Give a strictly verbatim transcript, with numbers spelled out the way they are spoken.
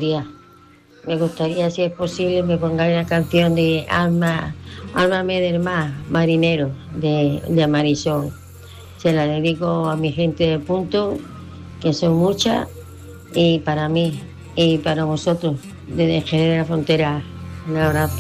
gustaría. Me gustaría, si es posible, me pongáis la canción de Alma, Álmame del mar, marinero, de, de Marisol. Se la dedico a mi gente de Punto, que son muchas, y para mí, y para vosotros, desde Jerez de la Frontera. Un abrazo.